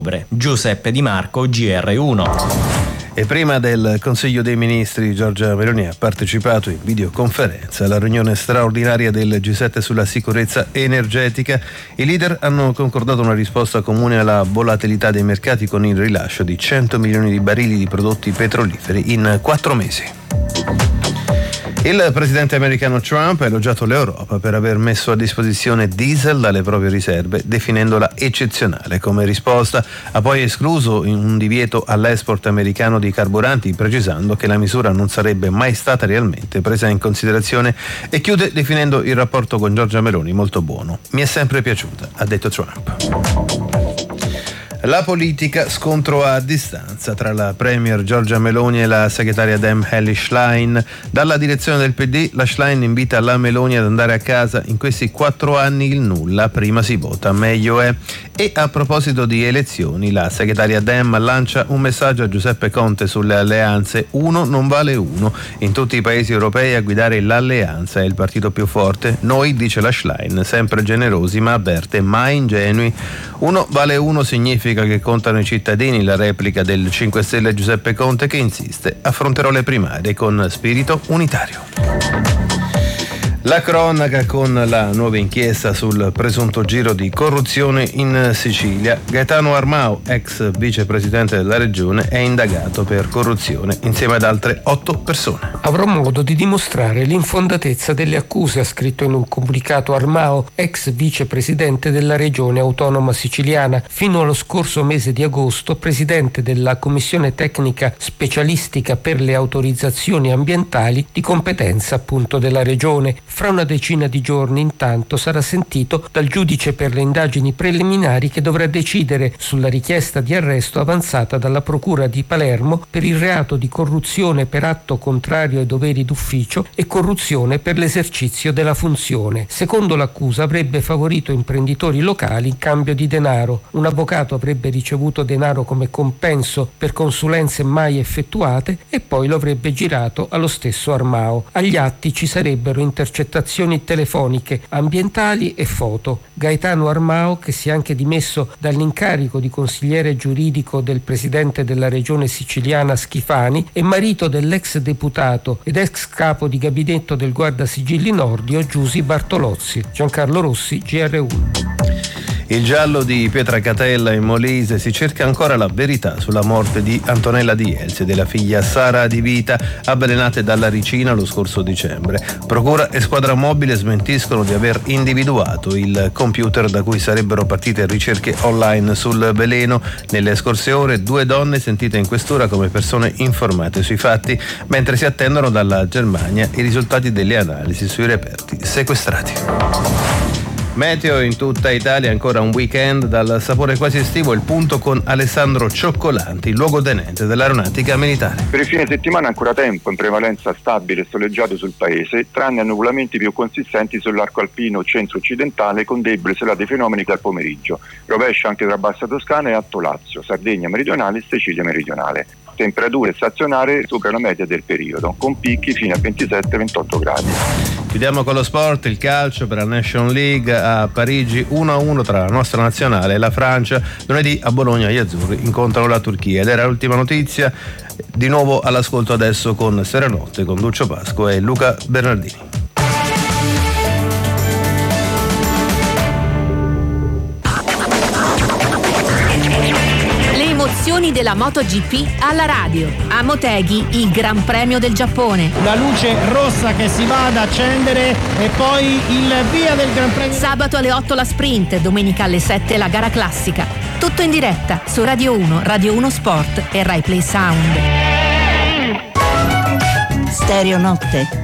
Giuseppe Di Marco, GR1. E prima del Consiglio dei Ministri, Giorgia Meloni ha partecipato in videoconferenza alla riunione straordinaria del G7 sulla sicurezza energetica. I leader hanno concordato una risposta comune alla volatilità dei mercati con il rilascio di 100 milioni di barili di prodotti petroliferi in 4 mesi. Il presidente americano Trump ha elogiato l'Europa per aver messo a disposizione diesel dalle proprie riserve, definendola eccezionale. Come risposta ha poi escluso un divieto all'export americano di carburanti, precisando che la misura non sarebbe mai stata realmente presa in considerazione, e chiude definendo il rapporto con Giorgia Meloni molto buono. Mi è sempre piaciuta, ha detto Trump. La politica, scontro a distanza tra la premier Giorgia Meloni e la segretaria Dem Elly Schlein. Dalla direzione del PD, la Schlein invita la Meloni ad andare a casa. In questi 4 anni il nulla, prima si vota, meglio è. E a proposito di elezioni, la segretaria Dem lancia un messaggio a Giuseppe Conte sulle alleanze. Uno non vale uno. In tutti i paesi europei a guidare l'alleanza è il partito più forte. Noi, dice la Schlein, sempre generosi, ma avverte, mai ingenui. Uno vale uno significa che contano i cittadini, la replica del 5 Stelle Giuseppe Conte, che insiste: affronterò le primarie con spirito unitario. La cronaca con la nuova inchiesta sul presunto giro di corruzione in Sicilia. Gaetano Armao, ex vicepresidente della regione, è indagato per corruzione insieme ad altre 8 persone. Avrò modo di dimostrare l'infondatezza delle accuse, ha scritto in un comunicato Armao, ex vicepresidente della regione autonoma siciliana, fino allo scorso mese di agosto presidente della commissione tecnica specialistica per le autorizzazioni ambientali di competenza appunto della regione. Fra una decina di giorni, intanto, sarà sentito dal giudice per le indagini preliminari, che dovrà decidere sulla richiesta di arresto avanzata dalla Procura di Palermo per il reato di corruzione per atto contrario ai doveri d'ufficio e corruzione per l'esercizio della funzione. Secondo l'accusa avrebbe favorito imprenditori locali in cambio di denaro. Un avvocato avrebbe ricevuto denaro come compenso per consulenze mai effettuate e poi lo avrebbe girato allo stesso Armao. Agli atti ci sarebbero intercettazioni telefoniche, ambientali e foto. Gaetano Armao, che si è anche dimesso dall'incarico di consigliere giuridico del presidente della regione siciliana Schifani, è marito dell'ex deputato ed ex capo di gabinetto del Guardasigilli Nordio Giusi Bartolozzi. Giancarlo Rossi, GR1. Il giallo di Pietracatella in Molise: si cerca ancora la verità sulla morte di Antonella Di Elzi e della figlia Sara Di Vita, avvelenate dalla ricina lo scorso dicembre. Procura e squadra mobile smentiscono di aver individuato il computer da cui sarebbero partite ricerche online sul veleno. Nelle scorse ore 2 donne sentite in questura come persone informate sui fatti, mentre si attendono dalla Germania i risultati delle analisi sui reperti sequestrati. Meteo in tutta Italia, ancora un weekend dal sapore quasi estivo. Il punto con Alessandro Cioccolanti, luogotenente dell'Aeronautica Militare. Per il fine settimana ancora tempo, in prevalenza stabile e soleggiato sul paese, tranne annuvolamenti più consistenti sull'arco alpino centro-occidentale con deboli isolati fenomeni dal pomeriggio. Rovescia anche tra Bassa Toscana e Alto Lazio, Sardegna meridionale e Sicilia meridionale. Temperature stazionarie sopra la media del periodo, con picchi fino a 27-28 gradi. Chiudiamo con lo sport, il calcio per la National League. A Parigi 1-1 tra la nostra nazionale e la Francia. Lunedì a Bologna gli azzurri incontrano la Turchia. Ed era l'ultima notizia. Di nuovo all'ascolto adesso con Serenotte, con Duccio Pasqua e Luca Bernardini. Della MotoGP alla radio. A Motegi il Gran Premio del Giappone. La luce rossa che si va ad accendere e poi il via del Gran Premio. Sabato alle 8 la sprint, domenica alle 7 la gara classica. Tutto in diretta su Radio 1, Radio 1 Sport e Rai Play Sound. Stereo Notte.